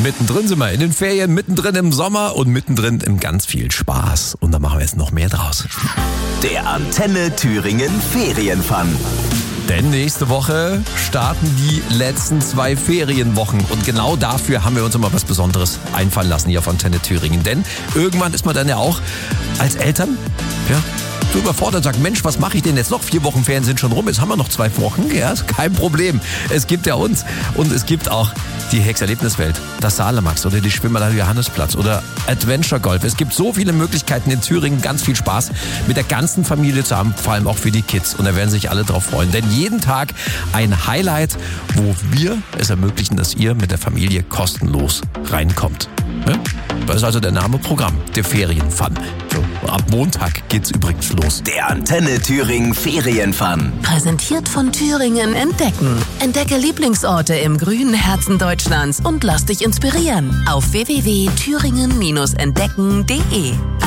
Mittendrin sind wir in den Ferien, mittendrin im Sommer und mittendrin im ganz viel Spaß. Und da machen wir jetzt noch mehr draus. Der Antenne Thüringen Ferienfun. Denn nächste Woche starten die letzten 2 Ferienwochen. Und genau dafür haben wir uns immer was Besonderes einfallen lassen hier auf Antenne Thüringen. Denn irgendwann ist man dann ja auch als Eltern, so überfordert, sagt, Mensch, was mache ich denn jetzt noch? 4 Wochen Ferien sind schon rum, jetzt haben wir noch 2 Wochen. Ja, ist kein Problem. Es gibt ja uns und es gibt auch die Hex-Erlebniswelt, das Salemax oder die Schwimmerei Johannesplatz oder Adventure Golf. Es gibt so viele Möglichkeiten in Thüringen, ganz viel Spaß mit der ganzen Familie zu haben, vor allem auch für die Kids. Und da werden sich alle drauf freuen. Denn jeden Tag ein Highlight, wo wir es ermöglichen, dass ihr mit der Familie kostenlos reinkommt. Ja? Das ist also der Name Programm, der Ferienfun. So, ab Montag geht's übrigens los. Der Antenne Thüringen Ferienfun. Präsentiert von Thüringen Entdecken. Entdecke Lieblingsorte im grünen Herzen Deutschlands und lass dich inspirieren auf www.thüringen-entdecken.de.